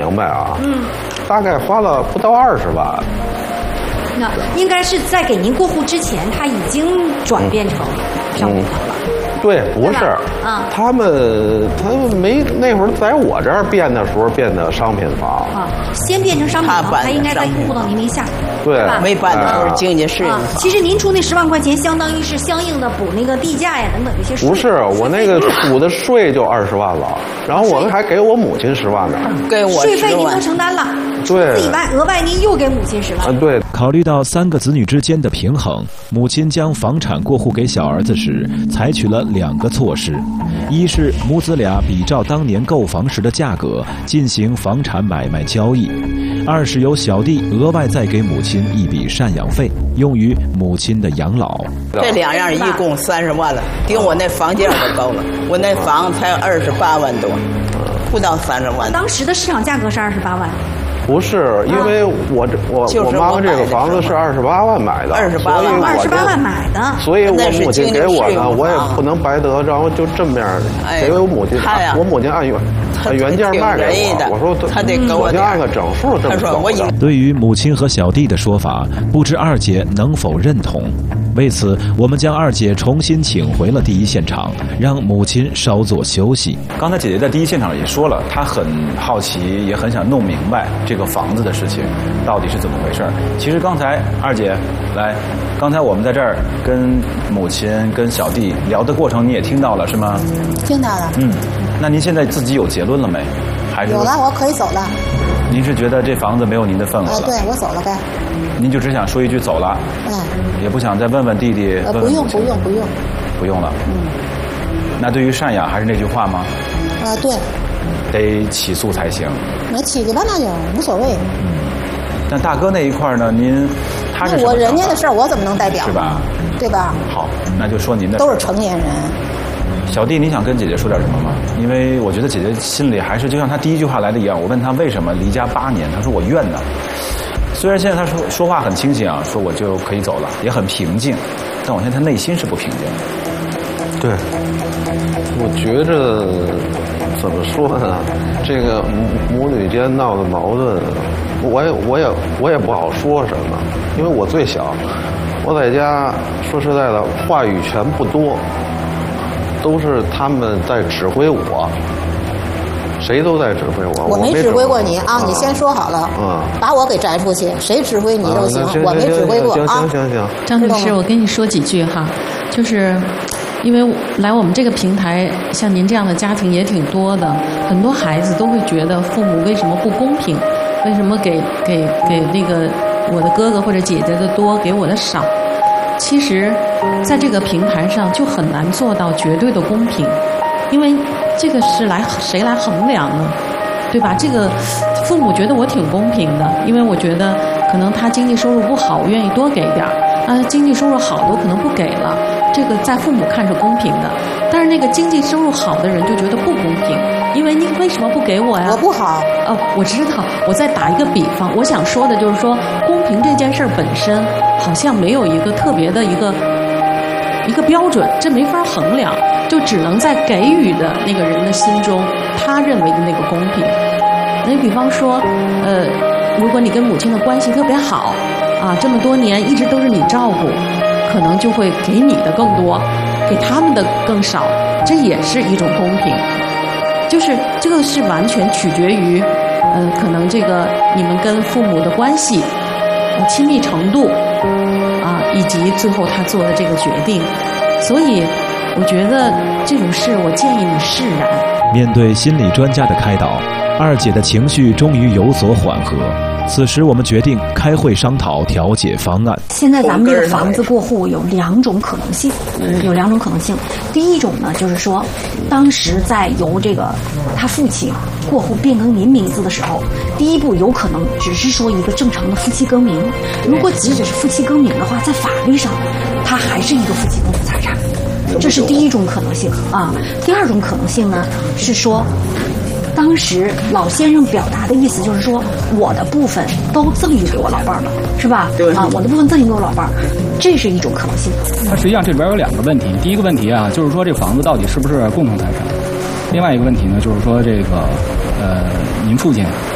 明白啊。大概花了不到20万。 那应该是在给您过户之前，他已经转变成商品房了。 对，不是，他们没那会儿在我这儿变的时候变的商品房啊，先变成商品房，他应该再过户到您名下， 对， 没办的时候经济适应。 其实您出那10万块钱，相当于是相应的补那个地价呀等等这些税。 不是，我那个补的税就20万了，然后我们还给我母亲10万呢， 给我税费您都承担了， 对， 自己额外您又给母亲10万。 对。 考虑到3个子女之间的平衡，母亲将房产过户给小儿子时，采取了2个措施：一是母子俩比照当年购房时的价格进行房产买卖交易；二是由小弟额外再给母亲一笔赡养费，用于母亲的养老。 这2样一共30万了，顶我那房价都高了，我那房才28万多，不到30万。 当时的市场价格是28万。 不是，因为我妈妈这个房子是28万买的 ，28万买的， 所以我母亲给我呢，我也不能白得，然后就这么样给我母亲，我母亲按原价卖给我，我说他得给我按个整数这么走的。 对于母亲和小弟的说法，不知二姐能否认同？为此，我们将二姐重新请回了第一现场，让母亲稍作休息。 刚才姐姐在第一现场也说了，她很好奇，也很想弄明白这个房子的事情到底是怎么回事。其实刚才二姐来，刚才我们在这儿跟母亲、跟小弟聊的过程，你也听到了是吗？ 听到了。 那您现在自己有结论了没？还是有了，我可以走了。 您是觉得这房子没有您的份额了？ 对，我走了该。 您就只想说一句走了？也不想再问问弟弟？ 不用。 不用了。那对于赡养还是那句话吗？ 对。 得起诉才行。 那起去吧，那就无所谓。 但大哥那一块呢？他是我人家的事儿，我怎么能代表？ 是吧？ 对吧？ 好，那就说您的。 都是成年人。 小弟，你想跟姐姐说点什么吗？因为我觉得姐姐心里还是就像她第一句话来的一样。我问她为什么离家8年，她说我怨呢。虽然现在她说话很清醒啊，说我就可以走了，也很平静，但我现在她内心是不平静的。 对，我觉着怎么说呢？这个母女间闹的矛盾，我也不好说什么，因为我最小，我在家说实在的，话语权不多。都是他们在指挥我，谁都在指挥我。 我没指挥过你啊！你先说好了，把我给摘出去，谁指挥你都行，我没指挥过啊。 行。 张律师，我跟你说几句哈，就是因为来我们这个平台，像您这样的家庭也挺多的，很多孩子都会觉得父母为什么不公平？为什么给那个我的哥哥或者姐姐的多，给我的少？其实，在这个平台上就很难做到绝对的公平，因为这个是谁来衡量呢？对吧？这个父母觉得我挺公平的，因为我觉得可能他经济收入不好，我愿意多给点儿；经济收入好的我可能不给了，这个在父母看是公平的。但是那个经济收入好的人就觉得不公平，因为你为什么不给我呀？ 我不好。 我知道。我再打一个比方，我想说的就是说，公平这件事本身好像没有一个特别的一个标准，这没法衡量，就只能在给予的那个人的心中，他认为的那个公平。你比方说，如果你跟母亲的关系特别好啊，这么多年一直都是你照顾，可能就会给你的更多，给他们的更少，这也是一种公平。就是这个是完全取决于，可能这个你们跟父母的关系，亲密程度，以及最后他做的这个决定。所以，我觉得这种事，我建议你释然。 面对心理专家的开导，二姐的情绪终于有所缓和。此时，我们决定开会商讨调解方案。 现在咱们这个房子过户有2种可能性，第一种呢，就是说，当时在由这个他父亲过户变更您名字的时候，第一步有可能只是说一个正常的夫妻更名。如果只是夫妻更名的话，在法律上，它还是一个夫妻共同财产。这是第一种可能性啊。第二种可能性呢，是说，当时老先生表达的意思就是说，我的部分都赠予给我老伴儿了，是吧？ 对啊，我的部分赠予给我老伴儿，这是一种可能性。 它实际上这里边有2个问题，第一个问题啊，就是说这房子到底是不是共同财产？另外一个问题呢，就是说这个您父亲